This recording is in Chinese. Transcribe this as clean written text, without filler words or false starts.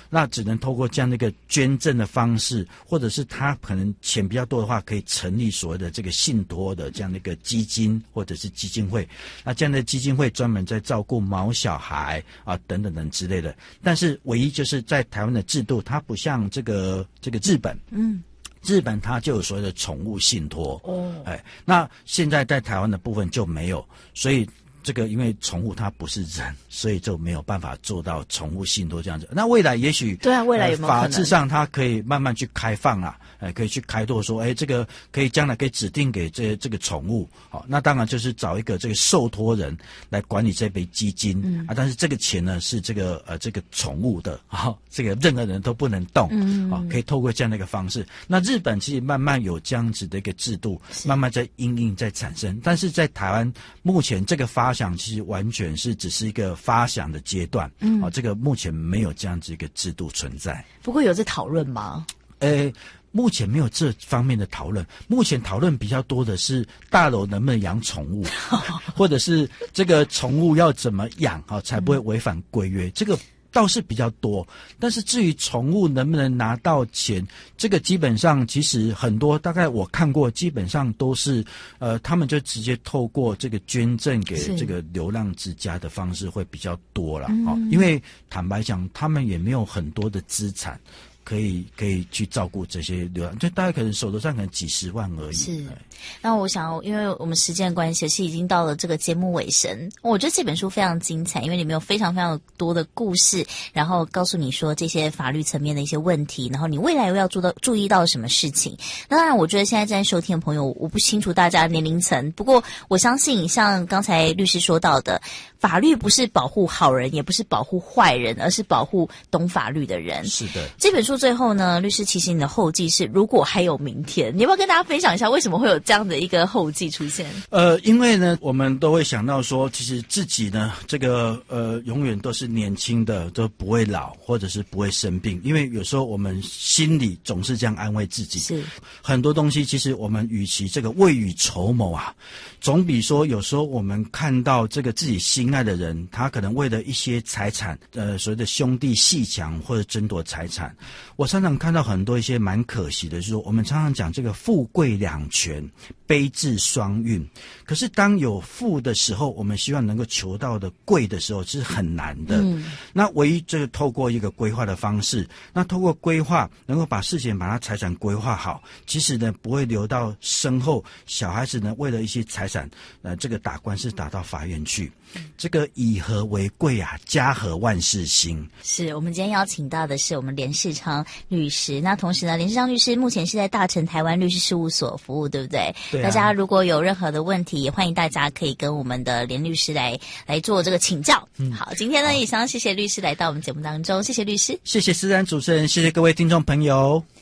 那只能透过这样的一个捐赠的方式，或者是他可能钱比较多的话，可以成立所谓的这个信托的这样的一个基金或者是基金会。那这样的基金会专门在照顾毛小孩啊等等等之类的。但是唯一就是在台湾的制度，它不像这个日本，日本它就有所谓的宠物信托那现在在台湾的部分就没有，所以这个因为宠物它不是人，所以就没有办法做到宠物信托这样子。那未来也许对啊，未来有没有可能法制上它可以慢慢去开放啊，可以去开拓说，这个可以将来可以指定给这个宠物，好，那当然就是找一个这个受托人来管理这笔基金但是这个钱呢是这个宠物的，这个任何人都不能动，可以透过这样的一个方式。那日本其实慢慢有这样子的一个制度，慢慢在因应在产生，但是在台湾目前这个发想其实完全是只是一个发想的阶段，这个目前没有这样子一个制度存在。 不过有在讨论吗？ 目前没有这方面的讨论，目前讨论比较多的是大楼能不能养宠物或者是这个宠物要怎么养才不会违反规约，这个倒是比较多。但是至于宠物能不能拿到钱，这个基本上其实很多，大概我看过基本上都是他们就直接透过这个捐赠给这个流浪之家的方式会比较多啦因为坦白讲他们也没有很多的资产可以去照顾这些流浪，就大概可能手头上可能几十万而已。 是，那我想，因为我们时间的关系，是已经到了这个节目尾声。我觉得这本书非常精彩，因为里面有非常非常多的故事，然后告诉你说这些法律层面的一些问题，然后你未来又要注意到什么事情。那当然，我觉得现在正在收听的朋友，我不清楚大家的年龄层，不过我相信，像刚才律师说到的，法律不是保护好人，也不是保护坏人，而是保护懂法律的人。 是的， 这本书最后呢，律师其实你的后记是如果还有明天，你要不要跟大家分享一下为什么会有这样的一个后记出现？ 因为呢，我们都会想到说，其实自己呢，这个永远都是年轻的，都不会老，或者是不会生病。因为有时候我们心里总是这样安慰自己， 是很多东西，其实我们与其这个未雨绸缪啊，总比说有时候我们看到这个自己心爱的人，他可能为了一些财产，所谓的兄弟阋墙或者争夺财产。我常常看到很多一些蛮可惜的，就是说我们常常讲这个富贵两全，悲智双运。可是当有富的时候，我们希望能够求到的贵的时候是很难的。那唯一这个透过一个规划的方式，那透过规划能够把事情把它财产规划好，其实呢不会留到身后小孩子呢为了一些财产这个打官司打到法院去。这个以和为贵啊，家和万事兴。 是我们今天邀请到的是我们连世昌律师，那同时呢，连世昌律师目前是在大成台湾律师事务所服务，对不对？ 对大家如果有任何的问题，也欢迎大家可以跟我们的连律师来做这个请教。好，今天呢也想谢谢律师来到我们节目当中，谢谢律师， 谢谢思然主持人，谢谢各位听众朋友。